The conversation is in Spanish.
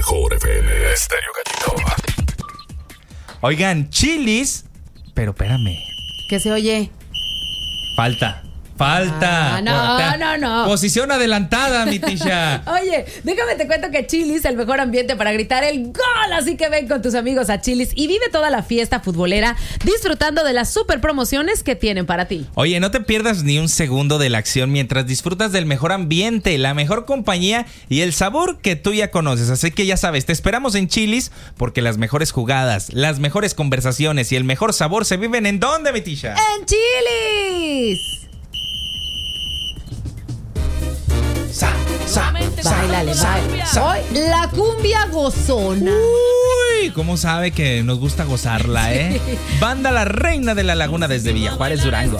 mejor FM Estéreo Gatito. Oigan, Chili's. Pero espérame. ¿Qué se oye? Falta. No. Posición adelantada, mi Tisha. Oye, déjame te cuento que Chili's, el mejor ambiente para gritar el gol. Así que ven con tus amigos a Chili's y vive toda la fiesta futbolera disfrutando de las super promociones que tienen para ti. Oye, no te pierdas ni un segundo de la acción mientras disfrutas del mejor ambiente, la mejor compañía y el sabor que tú ya conoces. Así que ya sabes, te esperamos en Chili's porque las mejores jugadas, las mejores conversaciones y el mejor sabor se viven ¿en dónde, mi Tisha? ¡En Chili's! Báilale. Hoy, la cumbia gozona. Uy, ¿cómo sabe que nos gusta gozarla, eh? Banda La Reina de la Laguna desde Villa Juárez, Durango.